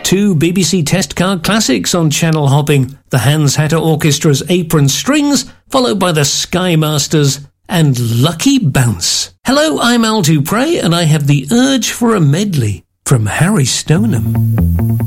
Two BBC test card classics on channel hopping. The Hans Hatter Orchestra's Apron Strings, followed by the Sky Masters and Lucky Bounce. Hello, I'm Al Dupre, and I have the urge for a medley from Harry Stoneham.